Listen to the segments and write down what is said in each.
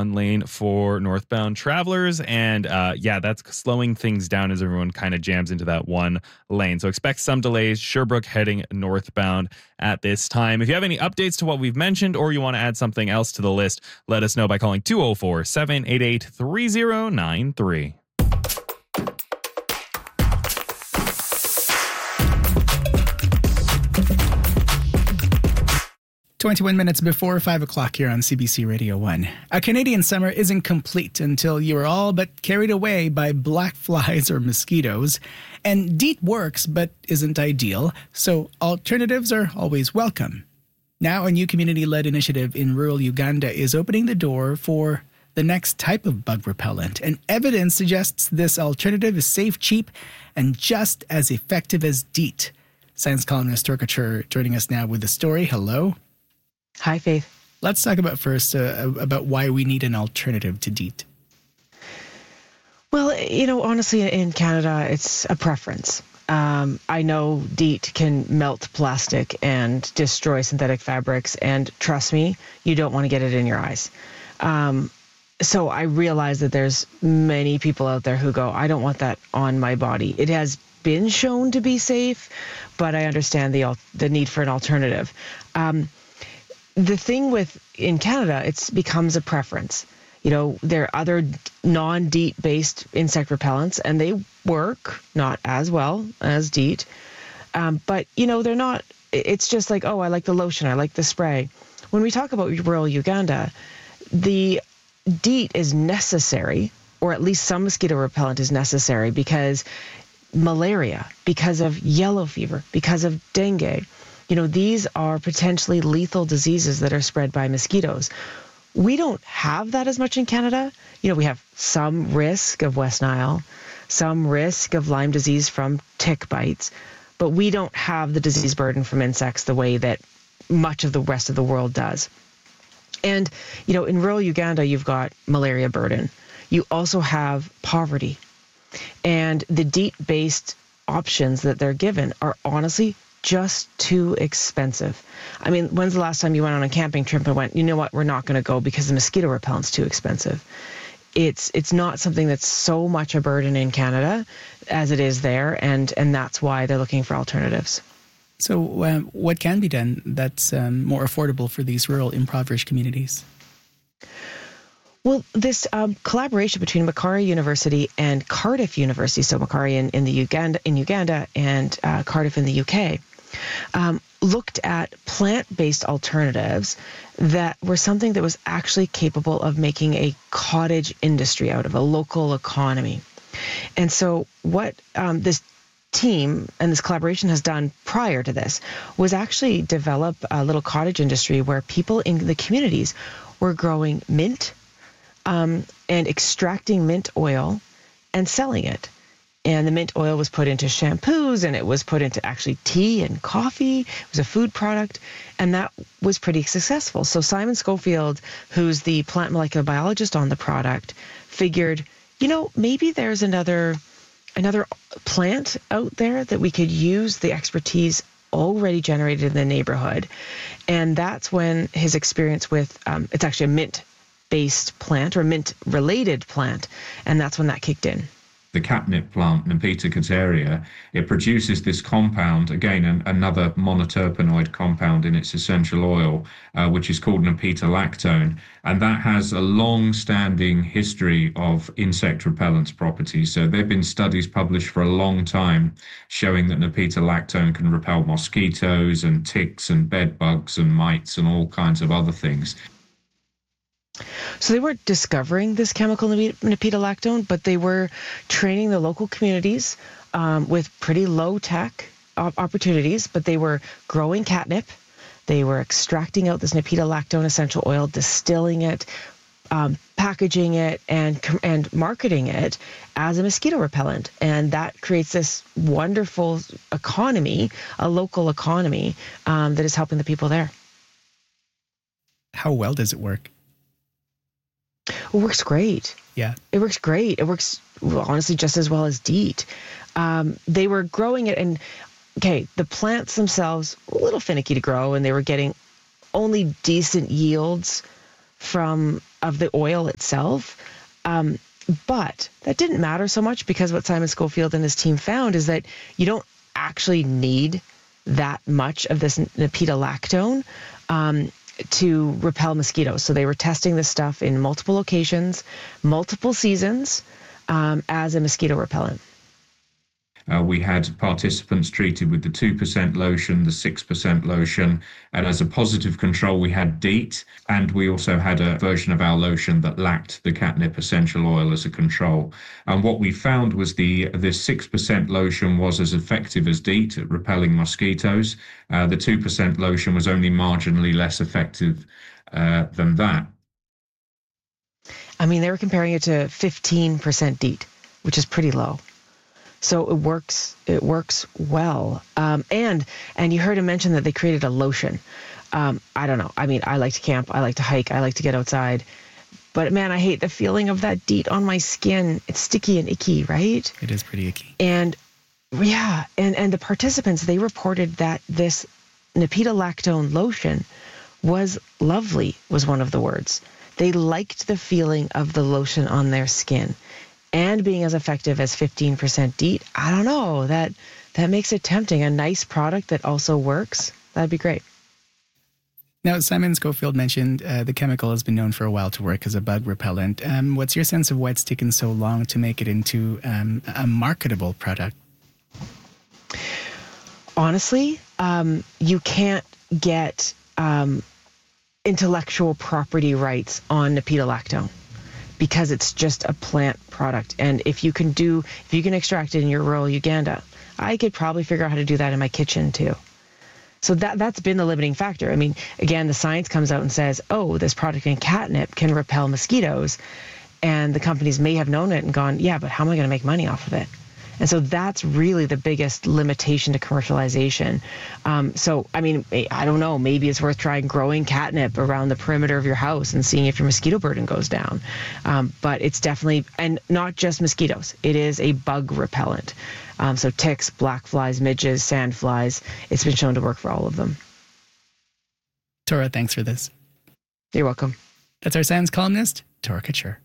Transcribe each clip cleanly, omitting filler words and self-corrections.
one lane for northbound travelers. And that's slowing things down as everyone kind of jams into that one lane. So expect some delays. Sherbrooke heading northbound at this time. If you have any updates to what we've mentioned or you want to add something else to the list, let us know by calling 204-788-3093. 21 minutes before 5 o'clock here on CBC Radio 1. A Canadian summer isn't complete until you are all but carried away by black flies or mosquitoes. And DEET works but isn't ideal, so alternatives are always welcome. Now a new community-led initiative in rural Uganda is opening the door for the next type of bug repellent. And evidence suggests this alternative is safe, cheap, and just as effective as DEET. Science columnist Turka Chur joining us now with the story. Hello. Hi, Faith. Let's talk about first about why we need an alternative to DEET. Well, honestly, in Canada, it's a preference. I know DEET can melt plastic and destroy synthetic fabrics, and trust me, you don't want to get it in your eyes. So I realize that there's many people out there who go, I don't want that on my body. It has been shown to be safe, but I understand the need for an alternative. The thing in Canada, it becomes a preference. There are other non-DEET based insect repellents, and they work not as well as DEET. But, they're not, it's just like, oh, I like the lotion, I like the spray. When we talk about rural Uganda, the DEET is necessary, or at least some mosquito repellent is necessary, because malaria, because of yellow fever, because of dengue, these are potentially lethal diseases that are spread by mosquitoes. We don't have that as much in Canada. We have some risk of West Nile, some risk of Lyme disease from tick bites, but we don't have the disease burden from insects the way that much of the rest of the world does. And, in rural Uganda, you've got malaria burden. You also have poverty. And the DEET-based options that they're given are honestly just too expensive. I mean, when's the last time you went on a camping trip and went, you know what, we're not going to go because the mosquito repellent's too expensive? It's not something that's so much a burden in Canada as it is there, and that's why they're looking for alternatives. So what can be done that's more affordable for these rural impoverished communities? Well, this collaboration between Macquarie University and Cardiff University, so Macquarie in Uganda and Cardiff in the UK, looked at plant-based alternatives that were something that was actually capable of making a cottage industry out of, a local economy. And so what this team and this collaboration has done prior to this was actually develop a little cottage industry where people in the communities were growing mint and extracting mint oil and selling it. And the mint oil was put into shampoos, and it was put into actually tea and coffee. It was a food product, and that was pretty successful. So Simon Schofield, who's the plant molecular biologist on the product, figured, maybe there's another plant out there that we could use the expertise already generated in the neighborhood. And that's when his experience with, it's actually a mint-based plant or mint-related plant, and that's when that kicked in. The catnip plant, Nepeta cateria, it produces this compound, again, another monoterpenoid compound in its essential oil, which is called Nepeta lactone. And that has a long-standing history of insect repellent properties. So there have been studies published for a long time showing that Nepeta lactone can repel mosquitoes and ticks and bed bugs and mites and all kinds of other things. So they weren't discovering this chemical Nepeta lactone, but they were training the local communities with pretty low-tech opportunities, but they were growing catnip. They were extracting out this Nepeta lactone essential oil, distilling it, packaging it, and marketing it as a mosquito repellent. And that creates this wonderful economy, a local economy that is helping the people there. How well does it work? It works great. Yeah. It works great. It works, honestly, just as well as DEET. They were growing it, and, the plants themselves were a little finicky to grow, and they were getting only decent yields of the oil itself. But that didn't matter so much, because what Simon Schofield and his team found is that you don't actually need that much of this naphthalactone to repel mosquitoes. So they were testing this stuff in multiple locations, multiple seasons, as a mosquito repellent. We had participants treated with the 2% lotion, the 6% lotion, and as a positive control, we had DEET, and we also had a version of our lotion that lacked the catnip essential oil as a control. And what we found was the 6% lotion was as effective as DEET at repelling mosquitoes. The 2% lotion was only marginally less effective than that. I mean, they were comparing it to 15% DEET, which is pretty low. So it works well. And you heard him mention that they created a lotion. I don't know. I mean, I like to camp. I like to hike. I like to get outside. But man, I hate the feeling of that DEET on my skin. It's sticky and icky, right? It is pretty icky. And yeah, and the participants, they reported that this naphthalactone lotion was lovely, was one of the words. They liked the feeling of the lotion on their skin. And being as effective as 15% DEET, I don't know, that makes it tempting. A nice product that also works, that'd be great. Now, Simon Schofield mentioned the chemical has been known for a while to work as a bug repellent. What's your sense of why it's taken so long to make it into a marketable product? Honestly, you can't get intellectual property rights on naphthalactone, because it's just a plant product. And if you can extract it in your rural Uganda, I could probably figure out how to do that in my kitchen too. So that's been the limiting factor. I mean, again, the science comes out and says, oh, this product in catnip can repel mosquitoes. And the companies may have known it and gone, yeah, but how am I going to make money off of it? And so that's really the biggest limitation to commercialization. So, I mean, I don't know, maybe it's worth trying growing catnip around the perimeter of your house and seeing if your mosquito burden goes down. But it's definitely, and not just mosquitoes, it is a bug repellent. So ticks, black flies, midges, sand flies, it's been shown to work for all of them. Tora, thanks for this. You're welcome. That's our science columnist, Tora Couture.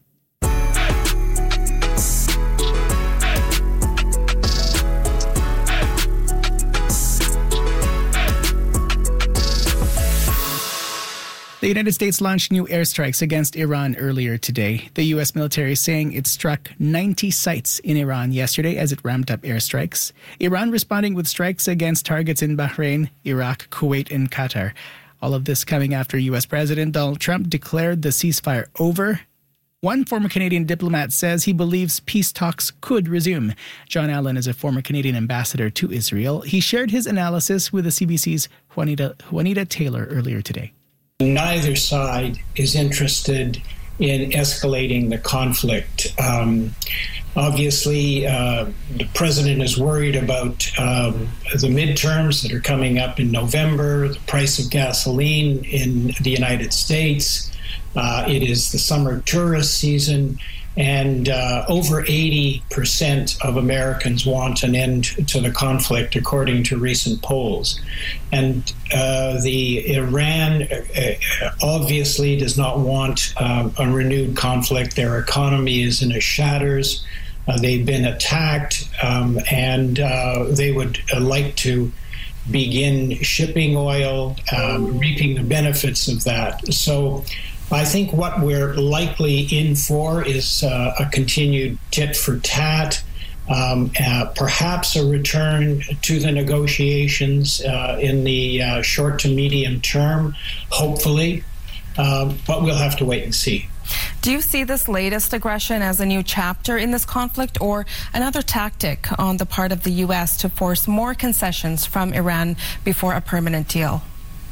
The United States launched new airstrikes against Iran earlier today. The U.S. military is saying it struck 90 sites in Iran yesterday as it ramped up airstrikes. Iran responding with strikes against targets in Bahrain, Iraq, Kuwait, and Qatar. All of this coming after U.S. President Donald Trump declared the ceasefire over. One former Canadian diplomat says he believes peace talks could resume. John Allen is a former Canadian ambassador to Israel. He shared his analysis with the CBC's Juanita Taylor earlier today. Neither side is interested in escalating the conflict. Obviously, the president is worried about the midterms that are coming up in November, the price of gasoline in the United States. It is the summer tourist season, and over 80% of Americans want an end to the conflict, according to recent polls. And the Iran obviously does not want a renewed conflict. Their economy is in a shatters. They've been attacked, and they would like to begin shipping oil, reaping the benefits of that. So I think what we're likely in for is a continued tit for tat, perhaps a return to the negotiations in the short to medium term, hopefully, but we'll have to wait and see. Do you see this latest aggression as a new chapter in this conflict or another tactic on the part of the U.S. to force more concessions from Iran before a permanent deal?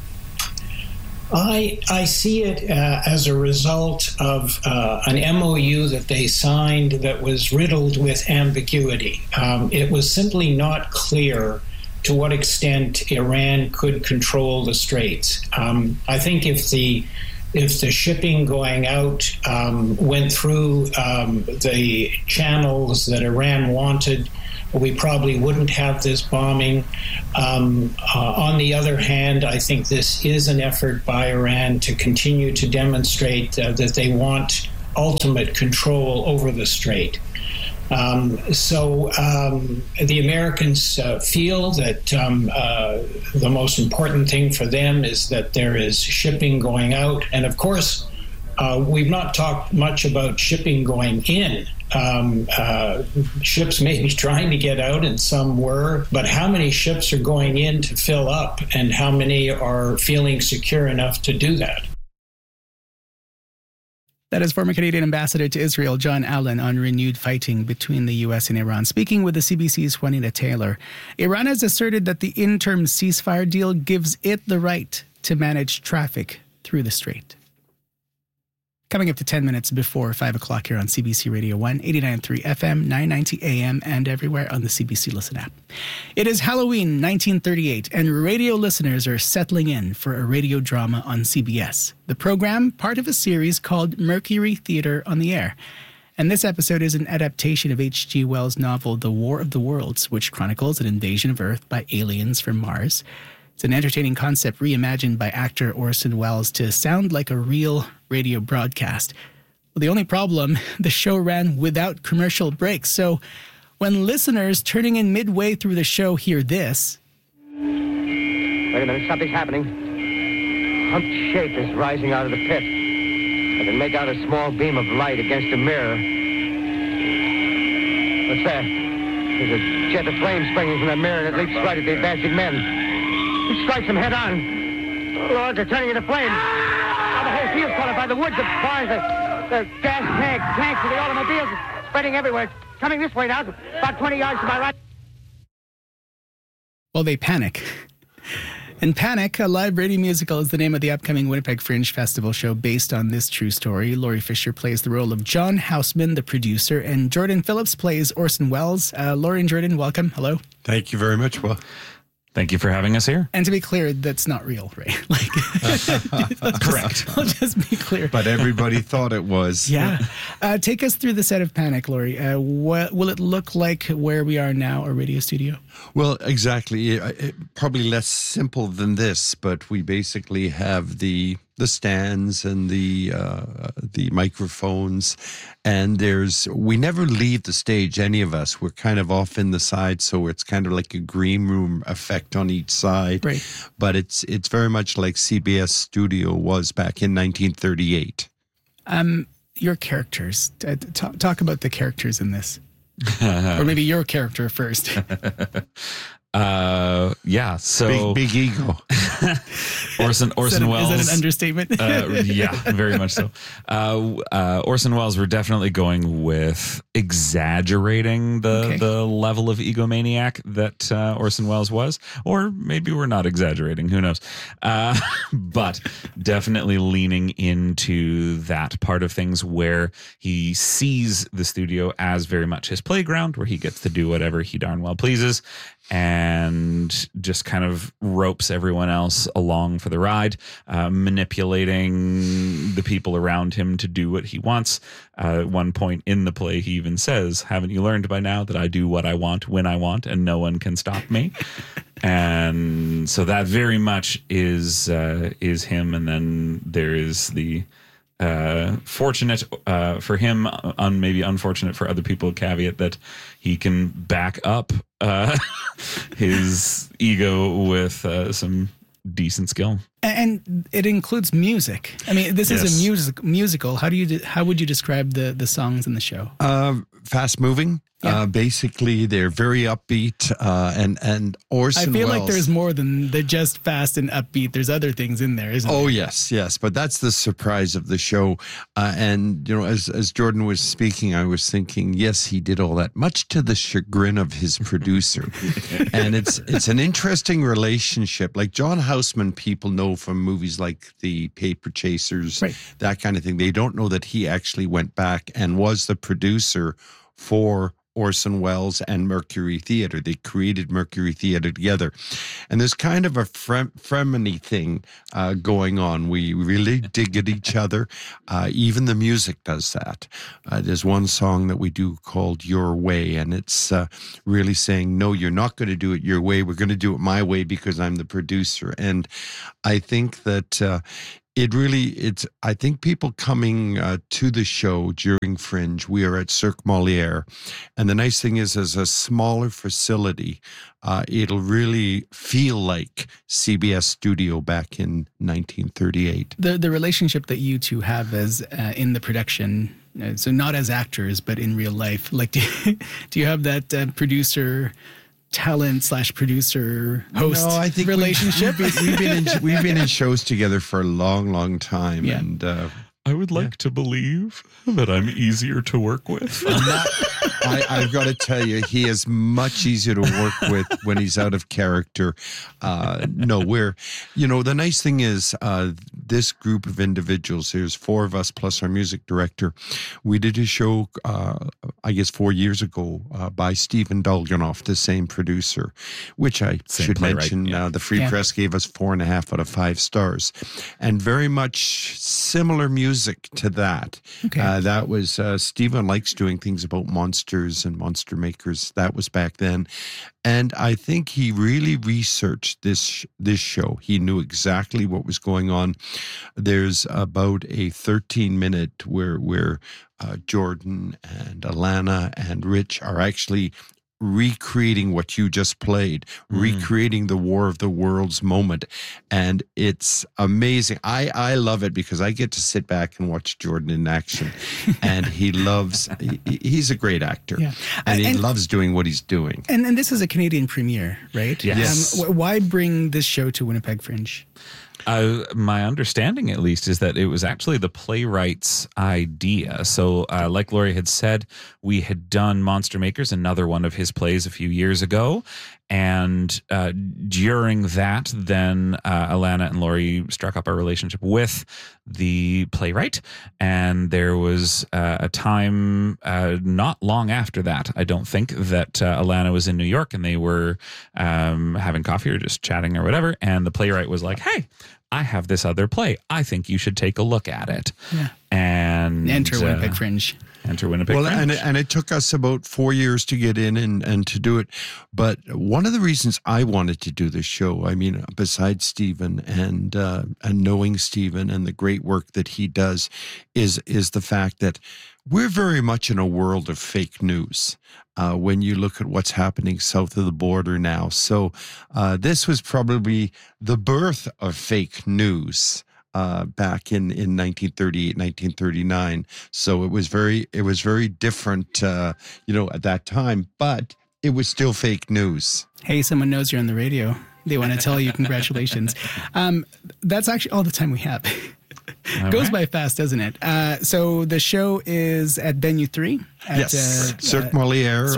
I see it as a result of an MOU that they signed that was riddled with ambiguity. It was simply not clear to what extent Iran could control the Straits. I think if the if the shipping going out went through the channels that Iran wanted, we probably wouldn't have this bombing. On the other hand, I think this is an effort by Iran to continue to demonstrate that they want ultimate control over the strait. So the Americans feel that the most important thing for them is that there is shipping going out. And of course, we've not talked much about shipping going in. Ships may be trying to get out, and some were, but how many ships are going in to fill up, and how many are feeling secure enough to do that? That is former Canadian Ambassador to Israel, John Allen, on renewed fighting between the U.S. and Iran. Speaking with the CBC's Juanita Taylor, Iran has asserted that the interim ceasefire deal gives it the right to manage traffic through the strait. Coming up to 10 minutes before 5 o'clock here on CBC Radio 1, 89.3 FM, 990 AM, and everywhere on the CBC Listen app. It is Halloween 1938, and radio listeners are settling in for a radio drama on CBS. The program, part of a series called Mercury Theatre on the Air. And this episode is an adaptation of H.G. Wells' novel The War of the Worlds, which chronicles an invasion of Earth by aliens from Mars. It's an entertaining concept reimagined by actor Orson Welles to sound like a real radio broadcast. Well, the only problem, the show ran without commercial breaks. So when listeners turning in midway through the show hear this... Wait a minute, something's happening. A humped shape is rising out of the pit. I can make out a small beam of light against a mirror. What's that? There's a jet of flame springing from the mirror, and it leaps right at the advancing men. It strikes them head on. Lord, they're turning into flames. Now the whole field's caught up by the woods, the barns, the gas tanks of the automobiles spreading everywhere. It's coming this way now, about 20 yards to my right. Well, they panic. And Panic, a live radio musical, is the name of the upcoming Winnipeg Fringe Festival show based on this true story. Laurie Fisher plays the role of John Houseman, the producer, and Jordan Phillips plays Orson Welles. Laurie and Jordan, welcome. Hello. Thank you very much, Will. Thank you for having us here. And to be clear, that's not real, right? Correct. I'll just be clear. But everybody thought it was. Yeah. Take us through the set of Panic, Laurie. What will it look like where we are now, a radio studio? Well, exactly. Probably less simple than this, but we basically have the stands and the microphones, and we never leave the stage, any of us. We're kind of off in the side, so it's kind of like a green room effect on each side. Right. But it's very much like CBS Studio was back in 1938. Your characters. Talk about the characters in this. Or maybe your character first. Yeah, so big ego. Orson Welles. Is that an understatement? Yeah, very much so. Orson Welles, we're definitely going with exaggerating the level of egomaniac that Orson Welles was, or maybe we're not exaggerating. Who knows? But definitely leaning into that part of things where he sees the studio as very much his playground, where he gets to do whatever he darn well pleases, and just kind of ropes everyone else along for the ride, manipulating the people around him to do what he wants. At one point in the play, he even says, "Haven't you learned by now that I do what I want when I want and no one can stop me?" And so that very much is him. And then there is the fortunate for him, maybe unfortunate for other people, caveat that he can back up his ego with some decent skill. And it includes music. I mean, this is a musical. How would you describe the songs in the show? Fast moving. Yeah. Basically, they're very upbeat, and Orson Welles. I feel like there's more than the just fast and upbeat. There's other things in there, isn't there? Oh, yes. But that's the surprise of the show. And, as Jordan was speaking, I was thinking, yes, he did all that, much to the chagrin of his producer. And it's an interesting relationship. Like John Houseman, people know from movies like The Paper Chasers, right, that kind of thing. They don't know that he actually went back and was the producer for Orson Welles and Mercury Theatre. They created Mercury Theatre together. And there's kind of a frenemy thing going on. We really dig at each other. Even the music does that. There's one song that we do called Your Way, and it's really saying, no, you're not going to do it your way. We're going to do it my way because I'm the producer. And I think that I think people coming to the show during Fringe, we are at Cirque Molière. And the nice thing is, as a smaller facility, it'll really feel like CBS Studio back in 1938. The relationship that you two have as in the production, so not as actors, but in real life, like do you have that producer talent / producer host relationship? We've been in shows together for a long time, and I would like to believe that I'm easier to work with. I've got to tell you, he is much easier to work with when he's out of character. The nice thing is, this group of individuals, there's 4 of us plus our music director. We did a show, 4 years ago, by Stephen Dolganoff, the same producer, which I should mention. The Free Press gave us 4.5 out of 5 stars, and very much similar music to that. Okay. That was Stephen likes doing things about monsters and monster makers. That was back then. And I think he really researched this show. He knew exactly what was going on. There's about a 13-minute where Jordan and Alana and Rich are actually recreating what you just played, recreating the War of the Worlds moment. And it's amazing. I love it because I get to sit back and watch Jordan in action. And he's a great actor. Yeah. And he loves doing what he's doing. And this is a Canadian premiere, right? Yes. Why bring this show to Winnipeg Fringe? My understanding, at least, is that it was actually the playwright's idea. So, like Laurie had said, we had done Monster Makers, another one of his plays, a few years ago. And during that, then Alana and Laurie struck up a relationship with the playwright. And there was a time not long after that, I don't think, that Alana was in New York and they were having coffee or just chatting or whatever. And the playwright was like, hey, I have this other play. I think you should take a look at it. Yeah. And enter Winnipeg Fringe. Well, and it took us about 4 years to get in and to do it. But one of the reasons I wanted to do this show, I mean, besides Stephen and knowing Stephen and the great work that he does, is the fact that we're very much in a world of fake news when you look at what's happening south of the border now. So this was probably the birth of fake news. Back in 1938, 1939. So it was very different, at that time, but it was still fake news. Hey, someone knows you're on the radio. They want to tell you congratulations. That's actually all the time we have. Goes by fast, doesn't it? So the show is at Venue 3. Cirque Molière,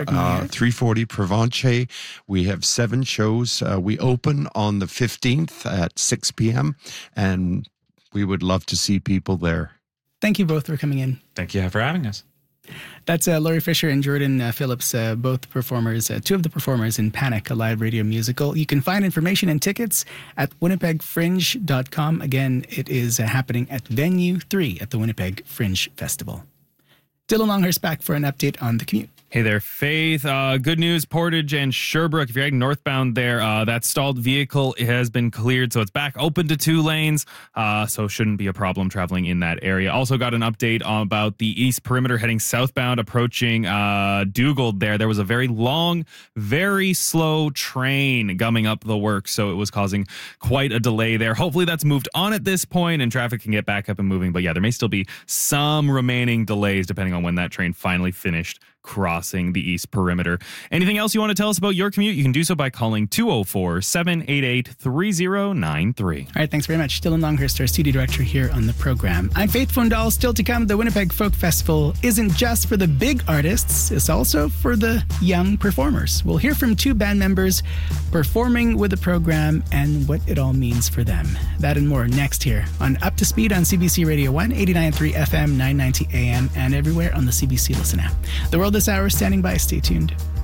340 Provencher. We have 7 shows. We open on the 15th at 6 p.m. and we would love to see people there. Thank you both for coming in. Thank you for having us. That's Laurie Fisher and Jordan Phillips, both performers, 2 of the performers in Panic, a live radio musical. You can find information and tickets at winnipegfringe.com. Again, it is happening at Venue 3 at the Winnipeg Fringe Festival. Dylan Longhurst back for an update on the commute. Hey there, Faith. Good news, Portage and Sherbrooke. If you're heading northbound there, that stalled vehicle has been cleared, so it's back open to 2 lanes, so shouldn't be a problem traveling in that area. Also got an update about the East Perimeter heading southbound, approaching Dugald there. There was a very long, very slow train gumming up the works, so it was causing quite a delay there. Hopefully that's moved on at this point and traffic can get back up and moving, but yeah, there may still be some remaining delays depending on when that train finally finished crossing the East Perimeter. Anything else you want to tell us about your commute? You can do so by calling 204-788-3093. All right, thanks very much. Dylan Longhurst, our studio director here on the program. I'm Faith Fundal. Still to come, the Winnipeg Folk Festival isn't just for the big artists, it's also for the young performers. We'll hear from 2 band members performing with the program and what it all means for them. That and more next here on Up to Speed on CBC Radio 1, 89.3 FM, 990 AM, and everywhere on the CBC Listen app. The world this hour. Standing by. Stay tuned.